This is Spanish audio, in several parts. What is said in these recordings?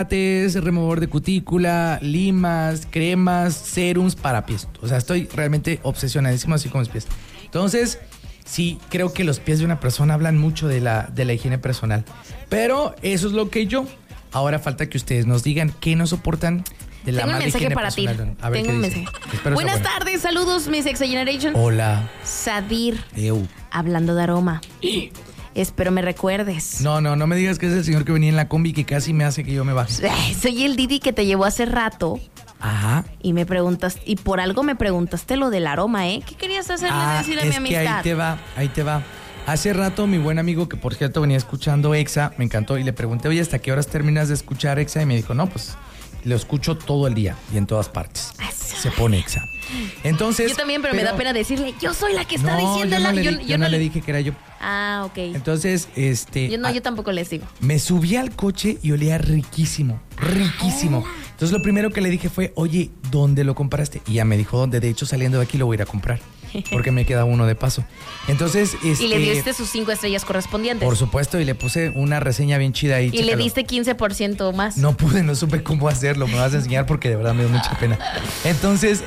removedor de cutícula, limas, cremas, serums para pies. O sea, estoy realmente obsesionadísimo así con mis pies. Entonces, sí, creo que los pies de una persona hablan mucho de la higiene personal. Pero eso es lo que yo. Ahora falta que ustedes nos digan qué no soportan de la mala higiene personal. Tengo un mensaje para ti. Tengo un mensaje. Buenas tardes, saludos, Miss Exa Generation. Hola. Sadir. Hablando de aroma. Espero me recuerdes. No me digas que es el señor que venía en la combi que casi me hace que yo me baje. Soy el Didi que te llevó hace rato. Ajá. Y me preguntas, y por algo me preguntaste lo del aroma, ¿eh? ¿Qué querías hacerle decir a mi amistad? Que ahí te va. Hace rato mi buen amigo, que por cierto venía escuchando Exa, me encantó, y le pregunté, oye, ¿hasta qué horas terminas de escuchar Exa? Y me dijo, no, pues lo escucho todo el día y en todas partes. Se pone Exa. Entonces, yo también, pero me da pena decirle, yo soy la que está diciendo yo no le dije que era yo. Ah, ok. Entonces, yo tampoco les digo. Me subí al coche y olía riquísimo. Entonces lo primero que le dije fue, oye, ¿dónde lo compraste? Y ya me dijo, ¿dónde? De hecho, saliendo de aquí lo voy a ir a comprar. Porque me queda uno de paso. Entonces, y le diste sus 5 estrellas correspondientes. Por supuesto, y le puse una reseña bien chida ahí. Y le diste 15% más. No supe cómo hacerlo. Me vas a enseñar porque de verdad me dio mucha pena. Entonces,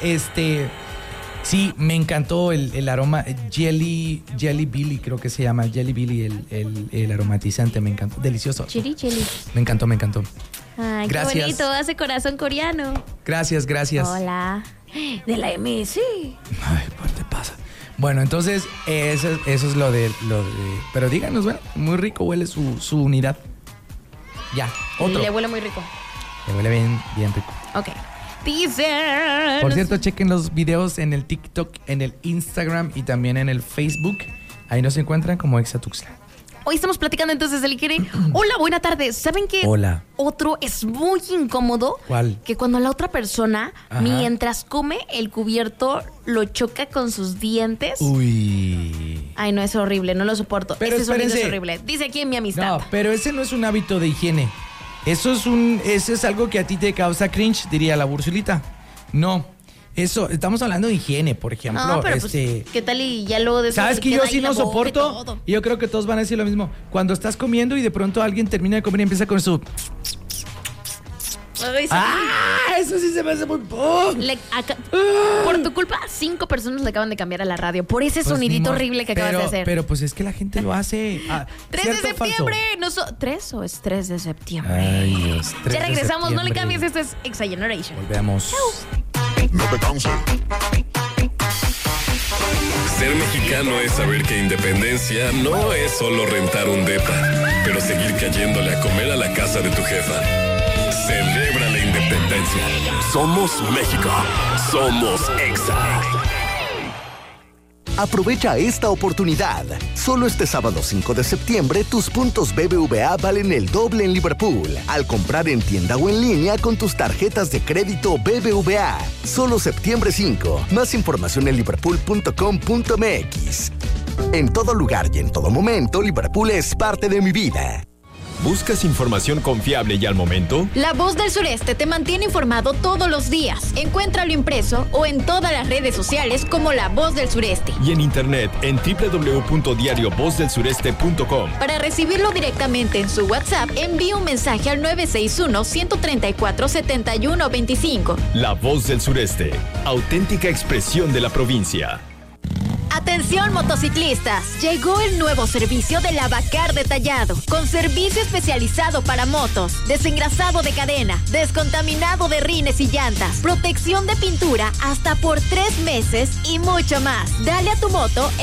sí, me encantó el aroma. Jelly Billy, creo que se llama. Jelly Billy, el aromatizante, me encantó. Delicioso. Chili. Me encantó. Ay, gracias. Qué bonito, hace corazón coreano. Gracias. Hola. De la MS. Ay, ¿por qué te pasa? Bueno, entonces, eso es lo de... Pero díganos, bueno, muy rico huele su unidad. Ya, otro. Le huele muy rico. Le huele bien rico. Ok. Dice... Por cierto, chequen los videos en el TikTok, en el Instagram y también en el Facebook. Ahí nos encuentran como Exa Tuxtla. Hoy estamos platicando entonces del higiene. Hola, buena tarde. ¿Saben qué? Hola. Otro es muy incómodo. ¿Cuál? Que cuando la otra persona, mientras come, el cubierto lo choca con sus dientes. Uy. Ay, no, es horrible, no lo soporto. Pero ese sonido es horrible. Dice aquí en mi amistad. No, pero ese no es un hábito de higiene. Eso es algo que a ti te causa cringe, diría la Bursulita. No. Eso, estamos hablando de higiene, por ejemplo. No, pero pues, ¿qué tal y ya luego de eso? ¿Sabes que yo sí no soporto? Y yo creo que todos van a decir lo mismo. Cuando estás comiendo y de pronto alguien termina de comer y empieza con su... Eso sí se me hace muy... Por tu culpa, 5 personas le acaban de cambiar a la radio. Por ese sonidito horrible que acabas de hacer. Pero pues es que la gente lo hace. 3 de septiembre. ¿3 o es 3 de septiembre? Ay, Dios, 3 ya regresamos, de no le cambies. Esto es Exa Generation. Volvemos. No te canses. Ser mexicano es saber que independencia no es solo rentar un depa, pero seguir cayéndole a comer a la casa de tu jefa. Celebra la independencia. Somos México. Somos Exa. Aprovecha esta oportunidad. Solo este sábado 5 de septiembre, tus puntos BBVA valen el doble en Liverpool. Al comprar en tienda o en línea con tus tarjetas de crédito BBVA. Solo septiembre 5. Más información en liverpool.com.mx. En todo lugar y en todo momento, Liverpool es parte de mi vida. ¿Buscas información confiable y al momento? La Voz del Sureste te mantiene informado todos los días. Encuéntralo impreso o en todas las redes sociales como La Voz del Sureste. Y en internet en www.diariovozdelsureste.com. Para recibirlo directamente en su WhatsApp, envía un mensaje al 961-134-7125. La Voz del Sureste, auténtica expresión de la provincia. Atención motociclistas, llegó el nuevo servicio de Lavacar Detallado, con servicio especializado para motos, desengrasado de cadena, descontaminado de rines y llantas, protección de pintura hasta por 3 meses y mucho más. Dale a tu moto